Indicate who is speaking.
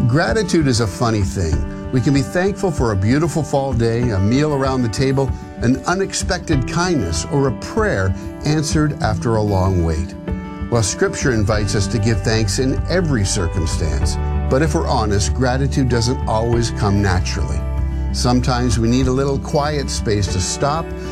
Speaker 1: Gratitude is a funny thing. We can be thankful for a beautiful fall day, a meal around the table, an unexpected kindness, or a prayer answered after a long wait. Well, Scripture invites us to give thanks in every circumstance. But if we're honest, gratitude doesn't always come naturally. Sometimes we need a little quiet space to stop